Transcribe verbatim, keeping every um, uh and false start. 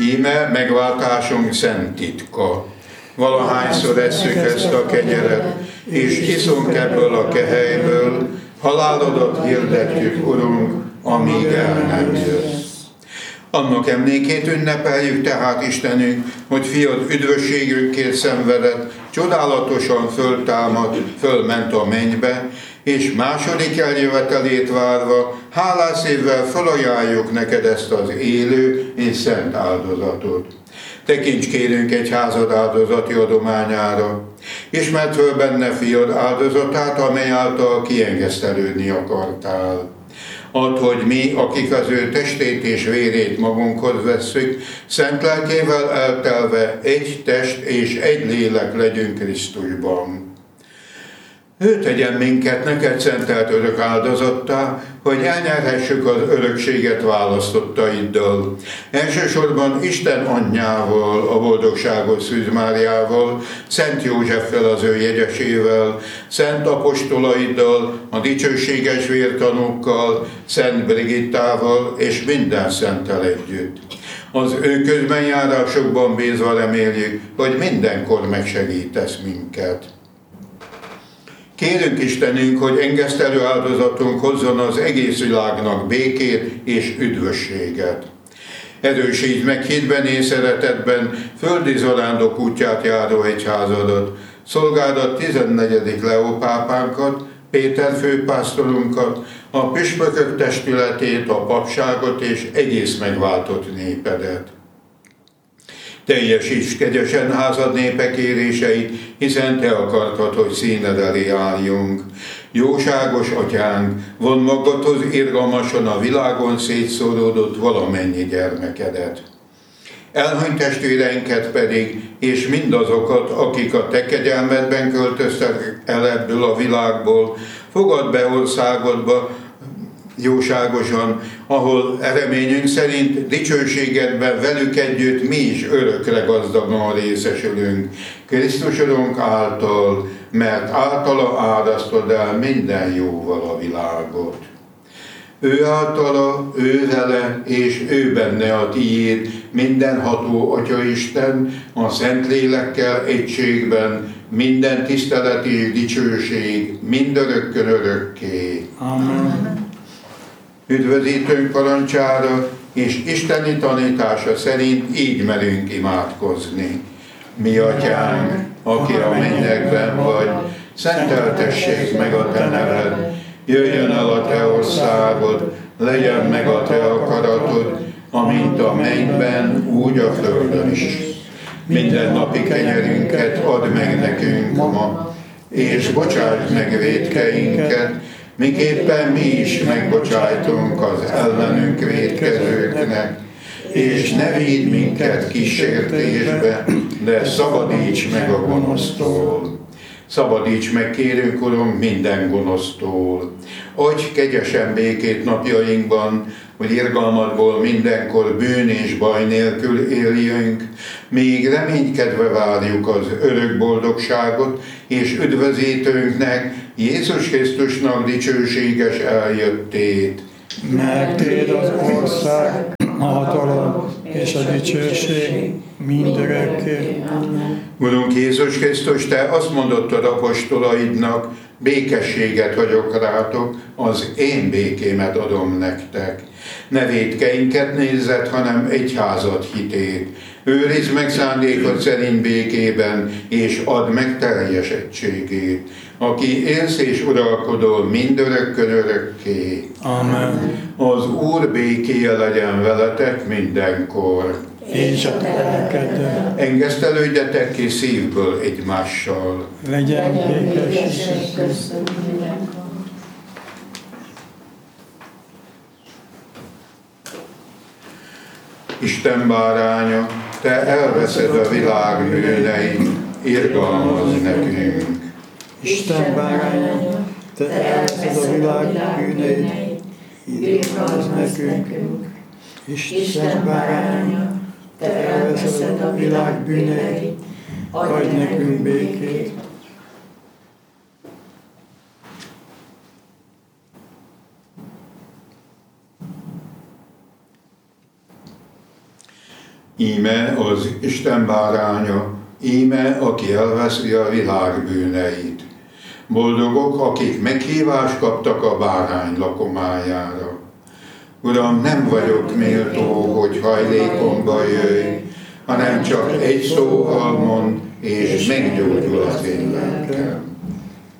Íme megváltásunk szent titka. Valahányszor esszük ezt a kenyeret, és iszunk ebből a kehelyből, halálodat hirdetjük, Urunk, amíg el nem jössz. Annak emlékét ünnepeljük tehát, Istenünk, hogy fiad üdvösségünkért szenvedett, csodálatosan föltámad, fölment a mennybe, és második eljövetelét várva, hálás szívvel felajánljuk neked ezt az élő és szent áldozatot. Tekints kérünk egy házad áldozati adományára, ismert föl benne fiad áldozatát, amely által kiengesztelődni akartál. Add, hogy mi, akik az ő testét és vérét magunkhoz vesszük, szent lelkével eltelve egy test és egy lélek legyünk Krisztusban. Ő tegyen minket neked szentelt örök áldozattá, hogy elnyerhessük az örökséget választottaiddal. Elsősorban Isten anyjával, a boldogságos Szűz Máriával, Szent Józseffel az ő jegyesével, szent apostolaiddal, a dicsőséges vértanúkkal, Szent Brigittával és minden szenttel együtt. Az ő közbenjárásokban bízva reméljük, hogy mindenkor megsegítesz minket. Kérünk Istenünk, hogy engesztelő áldozatunk hozzon az egész világnak békét és üdvösséget. Erősítsd meg hitben és szeretetben földi zarándok útját járó egyházadat, szolgádat tizennegyedik Leó pápánkat, Péter főpásztorunkat, a püspökök testületét, a papságot és egész megváltott népedet. Teljesíts kegyesen házad népe kéréseit, hiszen te akartad, hogy színed elé álljunk. Jóságos atyánk, von magadhoz irgalmasan a világon szétszóródott valamennyi gyermekedet. Elhunyt testvéreinket pedig, és mindazokat, akik a te kegyelmedben költöztek el ebből a világból, fogadd be országodba, jóságosan, ahol reményünk szerint dicsőségedben velük együtt mi is örökre gazdagon részesülünk. Krisztus Urunk által, mert általa árasztod el minden jóval a világot. Ő általa, ő vele, és ő benne a tiéd, mindenható Atyaisten, a Szentlélekkel egységben, minden tisztelet és dicsőség, mindörökkön örökké. Amen. Üdvözítőnk parancsára és isteni tanítása szerint így merünk imádkozni. Mi atyánk, aki a mennyekben vagy, szenteltessék meg a te neved, jöjjön el a te országod, legyen meg a te akaratod, amint a mennyben, úgy a földön is. Minden napi kenyerünket add meg nekünk ma, és bocsáss meg vétkeinket, miképpen mi is megbocsájtunk az ellenünk vétkezőknek, és ne védj minket kísértésbe, de szabadíts meg a gonosztól. Szabadíts meg, kérünk, Urunk, minden gonosztól. Adj kegyesen békét napjainkban, hogy irgalmadból mindenkor bűn és baj nélkül éljünk, míg reménykedve várjuk az örök boldogságot, és üdvözítőnknek, Jézus Krisztusnak dicsőséges eljöttét. Mert Téd az ország, a hatalom és a dicsőség mindörökké. Urunk Jézus Krisztus, te azt mondottad apostolaidnak, békességet hagyok rátok, az én békémet adom nektek. Ne vétkeinket nézzed, hanem egyházad hitét. Őrizd meg szándékod szerint békében, és add meg teljes egységét. Aki élsz és uralkodol mindörökkön örökké. Amen. Az Úr békéje legyen veletek mindenkor. És a te lelkeddel. Engesztelődjetek ki szívből egymással. Legyen békesség. Isten báránya, te elveszed a világ bűneit, irgalmazz nekünk. Isten báránya, te elveszed a világ bűneit, irgalmazz nekünk. Isten báránya, te elveszed a világ bűneit, adj nekünk békét. Íme az Isten báránya, íme, aki elveszi a világ bűneit. Boldogok, akik meghívást kaptak a bárány lakomájára. Uram, nem vagyok méltó, hogy hajlékomba jöjj, hanem csak egy szóval mond, és meggyógyul az én lelkem.